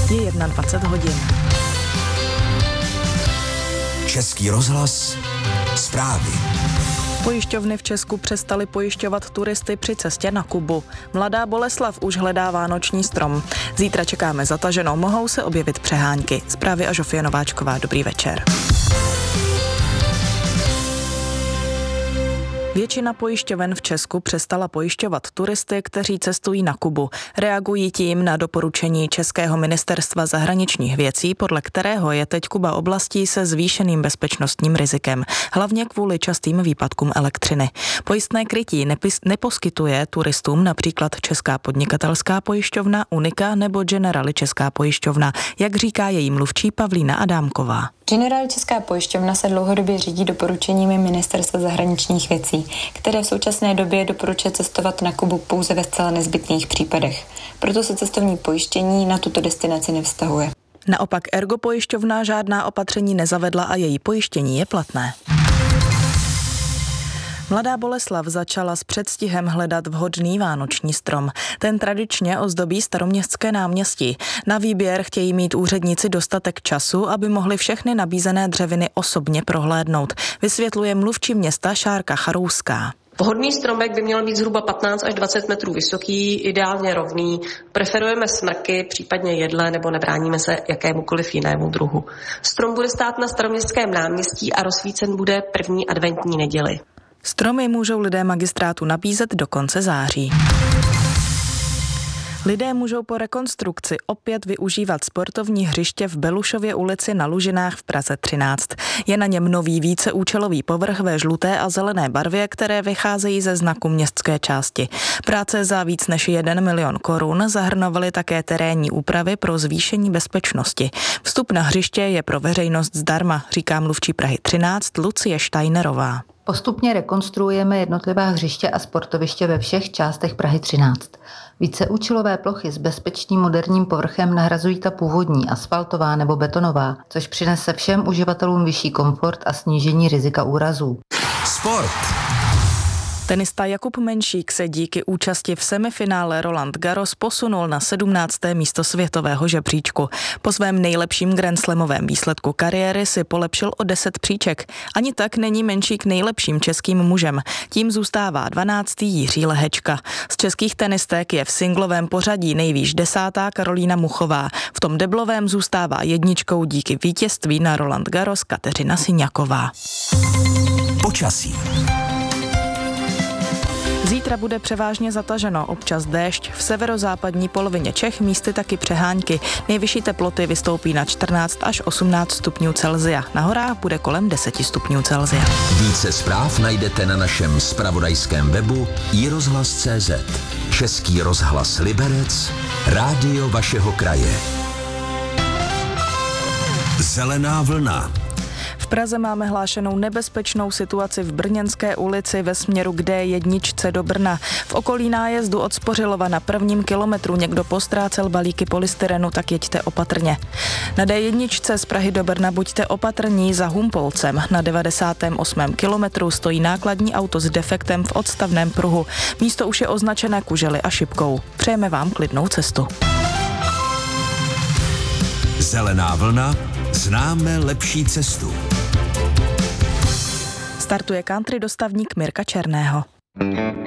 Je 21 hodin. Český rozhlas, zprávy. Pojišťovny v Česku přestaly pojišťovat turisty při cestě na Kubu. Mladá Boleslav už hledá vánoční strom. Zítra čekáme zataženo, mohou se objevit přehánky. Zprávy a Žofie Nováčková, dobrý večer. Většina pojišťoven v Česku přestala pojišťovat turisty, kteří cestují na Kubu. Reagují tím na doporučení Českého ministerstva zahraničních věcí, podle kterého je teď Kuba oblastí se zvýšeným bezpečnostním rizikem, hlavně kvůli častým výpadkům elektřiny. Pojistné krytí neposkytuje turistům například Česká podnikatelská pojišťovna, Unika nebo Generali Česká pojišťovna, jak říká její mluvčí Pavlína Adámková. Generali Česká pojišťovna se dlouhodobě řídí doporučeními Ministerstva zahraničních věcí, které v současné době doporučuje cestovat na Kubu pouze ve zcela nezbytných případech. Proto se cestovní pojištění na tuto destinaci nevztahuje. Naopak Ergo pojišťovna žádná opatření nezavedla a její pojištění je platné. Mladá Boleslav začala s předstihem hledat vhodný vánoční strom. Ten tradičně ozdobí Staroměstské náměstí. Na výběr chtějí mít úředníci dostatek času, aby mohli všechny nabízené dřeviny osobně prohlédnout, vysvětluje mluvčí města Šárka Charouská. Vhodný stromek by měl být zhruba 15 až 20 metrů vysoký, ideálně rovný. Preferujeme smrky, případně jedle, nebo nebráníme se jakémukoliv jinému druhu. Strom bude stát na Staroměstském náměstí a rozsvícen bude první adventní neděli. Stromy můžou lidé magistrátu nabízet do konce září. Lidé můžou po rekonstrukci opět využívat sportovní hřiště v Belušově ulici na Lužinách v Praze 13. Je na něm nový víceúčelový povrch ve žluté a zelené barvě, které vycházejí ze znaku městské části. Práce za víc než 1 milion korun zahrnovaly také terénní úpravy pro zvýšení bezpečnosti. Vstup na hřiště je pro veřejnost zdarma, říká mluvčí Prahy 13 Lucie Steinerová. Postupně rekonstruujeme jednotlivá hřiště a sportoviště ve všech částech Prahy 13. Víceúčelové plochy s bezpečným moderním povrchem nahrazují ta původní, asfaltová nebo betonová, což přinese všem uživatelům vyšší komfort a snížení rizika úrazů. Sport. Tenista Jakub Menšík se díky účasti v semifinále Roland Garros posunul na 17. místo světového žebříčku. Po svém nejlepším grandslamovém výsledku kariéry si polepšil o 10 příček. Ani tak není Menšík nejlepším českým mužem. Tím zůstává 12. Jiří Lehečka. Z českých tenistek je v singlovém pořadí nejvýš 10. Karolína Muchová. V tom deblovém zůstává jedničkou díky vítězství na Roland Garros Kateřina Siňaková. Počasí. Zítra bude převážně zataženo, občas déšť, v severozápadní polovině Čech místy taky přehánky. Nejvyšší teploty vystoupí na 14 až 18 stupňů Celsia. Na horách bude kolem 10 stupňů Celsia. Více zpráv najdete na našem zpravodajském webu iRozhlas.cz. Český rozhlas Liberec, rádio vašeho kraje. Zelená vlna. V Praze máme hlášenou nebezpečnou situaci v Brněnské ulici ve směru k D1 do Brna. V okolí nájezdu od Spořilova na 1. kilometru někdo postrácel balíky polystyrenu, tak jeďte opatrně. Na D1 z Prahy do Brna buďte opatrní za Humpolcem. Na 98. kilometru stojí nákladní auto s defektem v odstavném pruhu. Místo už je označené kužely a šipkou. Přejeme vám klidnou cestu. Zelená vlna. Známe lepší cestu. Startuje country dostavník Mirka Černého.